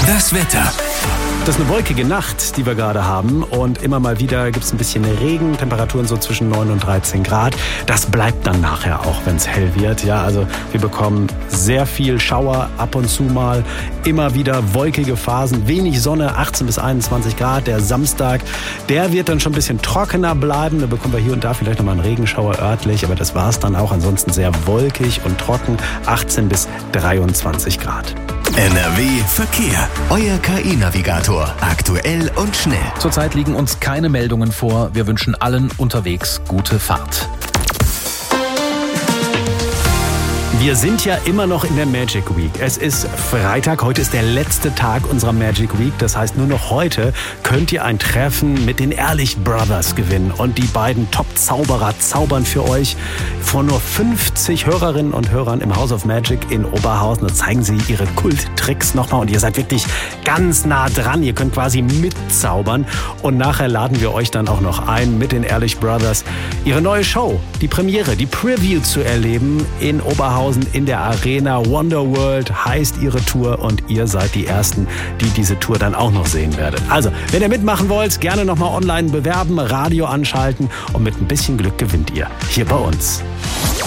Das Wetter. Das ist eine wolkige Nacht, die wir gerade haben, und immer mal wieder gibt es ein bisschen Regen, Temperaturen so zwischen 9 und 13 Grad. Das bleibt dann nachher auch, wenn es hell wird. Ja, also wir bekommen sehr viel Schauer ab und zu mal, immer wieder wolkige Phasen, wenig Sonne, 18 bis 21 Grad. Der Samstag, der wird dann schon ein bisschen trockener bleiben. Da bekommen wir hier und da vielleicht nochmal einen Regenschauer örtlich, aber das war es dann auch. Ansonsten sehr wolkig und trocken, 18 bis 23 Grad. NRW Verkehr. Euer KI-Navigator. Aktuell und schnell. Zurzeit liegen uns keine Meldungen vor. Wir wünschen allen unterwegs gute Fahrt. Wir sind ja immer noch in der Magic Week. Es ist Freitag, heute ist der letzte Tag unserer Magic Week. Das heißt, nur noch heute könnt ihr ein Treffen mit den Ehrlich Brothers gewinnen. Und die beiden Top-Zauberer zaubern für euch vor nur 50 Hörerinnen und Hörern im House of Magic in Oberhausen. Da zeigen sie ihre Kult-Tricks nochmal und ihr seid wirklich ganz nah dran. Ihr könnt quasi mitzaubern. Und nachher laden wir euch dann auch noch ein, mit den Ehrlich Brothers ihre neue Show, die Premiere, die Preview zu erleben in Oberhausen. In der Arena. Wonderworld heißt ihre Tour und ihr seid die Ersten, die diese Tour dann auch noch sehen werdet. Also, wenn ihr mitmachen wollt, gerne nochmal online bewerben, Radio anschalten und mit ein bisschen Glück gewinnt ihr hier bei uns.